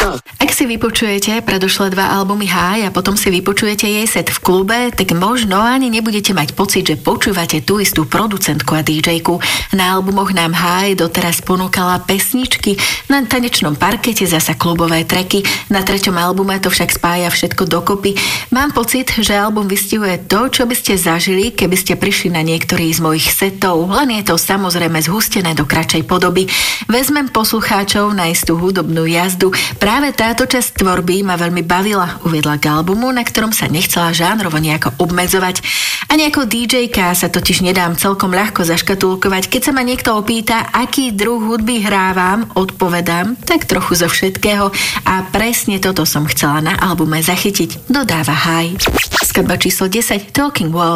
Ak si vypočujete predošlé 2 albumy High a potom si vypočujete jej set v klube, tak možno ani nebudete mať pocit, že počúvate tú istú producentku a DJ-ku. Na albumoch nám High doteraz ponúkala pesničky, na tanečnom parkete zasa klubové tracky, na 3. albume to však spája všetko dokopy. Mám pocit, že album vystihuje to, čo by ste zažili, keby ste prišli na niektorý z mojich setov, len je to samozrejme zhustené do kratšej podoby. Vezmem poslucháčov na istú hudobnú jazdu. Práve táto časť tvorby ma veľmi bavila, uviedla k albumu, na ktorom sa nechcela žánrovo nejako obmedzovať. Ani ako DJ-ka sa totiž nedám celkom ľahko zaškatulkovať. Keď sa ma niekto opýta, aký druh hudby hrávam, odpovedám tak trochu zo všetkého a presne toto som chcela na albume zachytiť, dodáva High. Skladba číslo 10, Talking Wall.